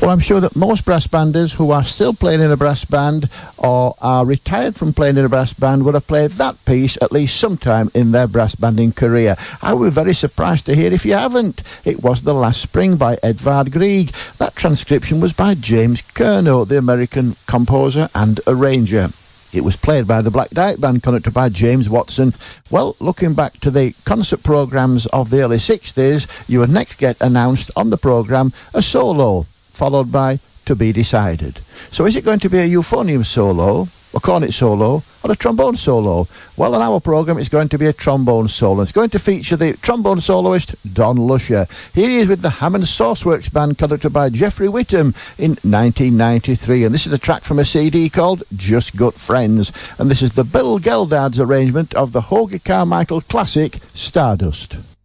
Well, I'm sure that most brass banders who are still playing in a brass band or are retired from playing in a brass band would have played that piece at least sometime in their brass banding career. I would be very surprised to hear if you haven't. It was The Last Spring by Edvard Grieg. That transcription was by James Curnow, the American composer and arranger. It was played by the Black Dyke Band, conducted by James Watson. Well, looking back to the concert programmes of the early 60s, you would next get announced on the programme a solo, followed by To Be Decided. So is it going to be a euphonium solo, a cornet solo, or a trombone solo? Well, on our programme, it's going to be a trombone solo. It's going to feature the trombone soloist, Don Lusher. Here he is with the Hammond Sauceworks Band, conducted by Jeffrey Whittam in 1993. And this is a track from a CD called Just Good Friends. And this is the Bill Geldard's arrangement of the Hoagy Carmichael classic, Stardust.